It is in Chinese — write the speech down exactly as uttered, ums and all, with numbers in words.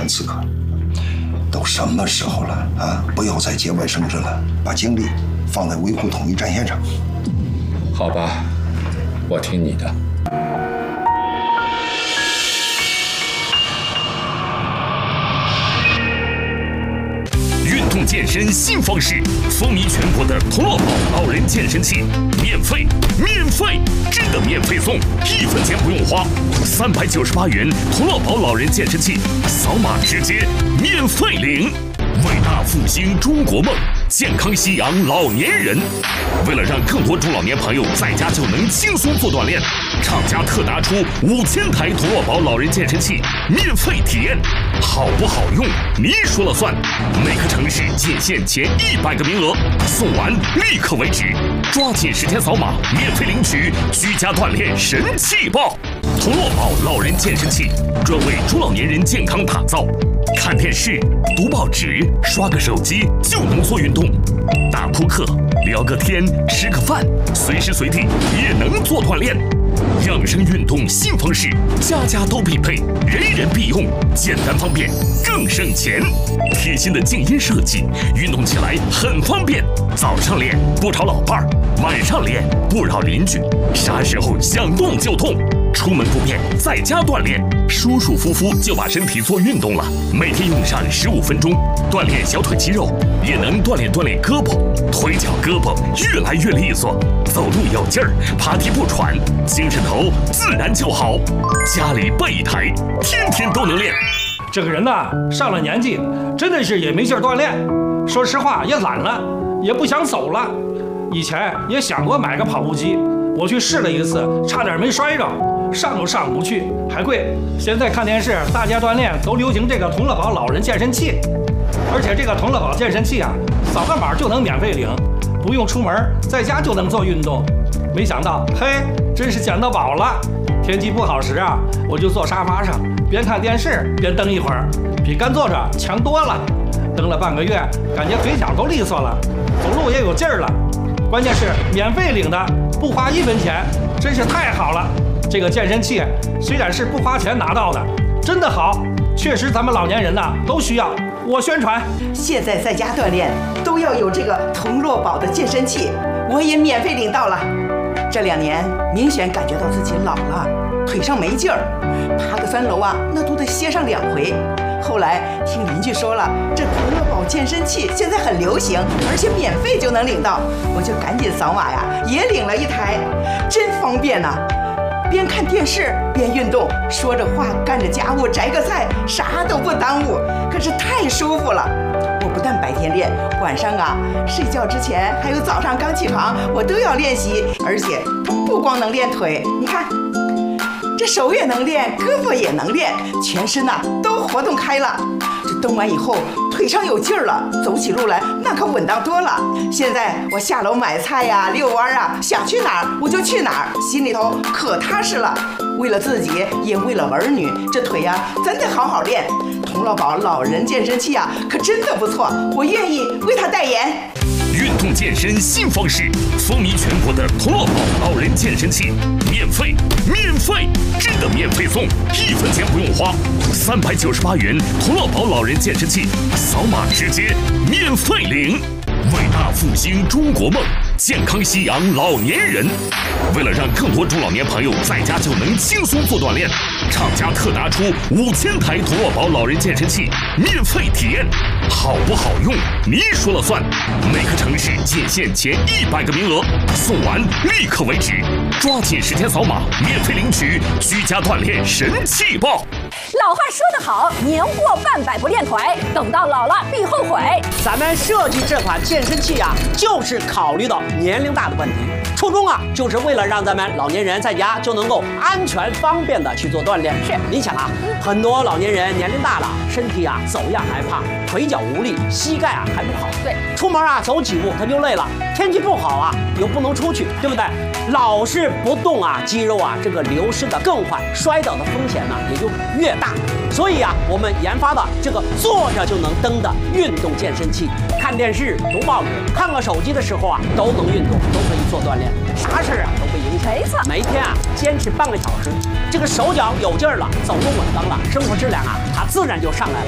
山刺客。都什么时候了啊！不要再节外生枝了，把精力放在维护统一战线上。 好吧，我听你的。 运动健身新方式，风靡全国的童乐宝老人健身器，免费，免费，真的免费送，一分钱不用花，三百九十八元童乐宝老人健身器，扫码直接免费领。伟大复兴中国梦，健康夕阳老年人。为了让更多中老年朋友在家就能轻松做锻炼，厂家特拿出五千台童乐宝老人健身器免费体验，好不好用你说了算。每个城市仅限前一百个名额，送完立刻为止，抓紧时间扫码免费领取居家锻炼神器报。童乐宝老人健身器专为中老年人健康打造。 看电视、读报纸、刷个手机就能做运动，打扑克、聊个天、吃个饭，随时随地也能做锻炼。养生运动新方式，家家都必备，人人必用，简单方便，更省钱。贴心的静音设计，运动起来很方便。早上练不吵老伴儿，晚上练不扰邻居，啥时候想动就动。 出门不便，在家锻炼，舒舒服服就把身体做运动了。每天用上十五分钟，锻炼小腿肌肉，也能锻炼锻炼胳膊、腿脚、胳膊越来越利索，走路有劲儿，爬梯不喘，精神头自然就好。家里备一台，天天都能练。 这个人呐，上了年纪，真的是也没劲儿锻炼。说实话，也懒了，也不想走了。以前也想过买个跑步机，我去试了一次，差点没摔着。 上都上不去，还贵。现在看电视，大家锻炼都流行这个童乐宝老人健身器，而且这个童乐宝健身器啊，扫个码就能免费领，不用出门，在家就能做运动。没想到，嘿，真是捡到宝了！天气不好时啊，我就坐沙发上，边看电视边蹬一会儿，比干坐着强多了。蹬了半个月，感觉腿脚都利索了，走路也有劲儿了。关键是免费领的，不花一分钱，真是太好了。 这个健身器虽然是不花钱拿到的，真的好，确实咱们老年人呐都需要。我宣传， 现在在家锻炼都要有这个童乐宝的健身器，我也免费领到了。这两年明显感觉到自己老了，腿上没劲儿，爬个三楼啊，那都得歇上两回。后来听邻居说了，这童乐宝健身器现在很流行，而且免费就能领到，我就赶紧扫码呀，也领了一台，真方便呐、啊。 边看电视边运动，说着话干着家务，摘个菜，啥都不耽误，可是太舒服了。我不但白天练，晚上啊睡觉之前，还有早上刚起床，我都要练习。而且它不光能练腿，你看，这手也能练，胳膊也能练，全身呐、啊、都活动开了。这蹬完以后，腿上有劲儿了，走起路来那可稳当多了。现在我下楼买菜呀、遛弯啊，想去哪儿我就去哪儿，心里头可踏实了。为了自己，也为了儿女，这腿呀、啊、真得好好练。童乐宝老人健身器啊，可真的不错，我愿意为他代言。 运动健身新方式，风靡全国的童乐宝老人健身器，免费，免费，真的免费送，一分钱不用花，三百九十八元童乐宝老人健身器，扫码直接免费领。伟大复兴中国梦，健康夕阳老年人。为了让更多中老年朋友在家就能轻松做锻炼，厂家特拿出五千台童乐宝老人健身器免费体验，好不好用你说了算。每个城市仅限前一百个名额，送完立刻为止，抓紧时间扫码免费领取居家锻炼神器报。 老话说得好，年过半百不练腿，等到老了必后悔。 咱们设计这款健身器啊，就是考虑到年龄大的问题，初衷啊，就是为了让咱们老年人在家就能够安全方便的去做锻炼。 是， 你想啊，很多老年人年龄大了，身体啊走样害怕，腿脚无力，膝盖啊还不好。 对， 出门啊走几步他就累了，天气不好啊又不能出去，对不对？老是不动啊，肌肉啊这个流失的更快，摔倒的风险呢也就越大。所以啊，我们研发的这个坐着就能蹬的运动健身器，看电视、读报纸、看个手机的时候啊，都能运动，都可以做锻炼，啥事啊都不影响。 没错， 每天啊坚持半个小时，这个手脚有劲儿了，走路稳当了，生活质量啊它自然就上来了。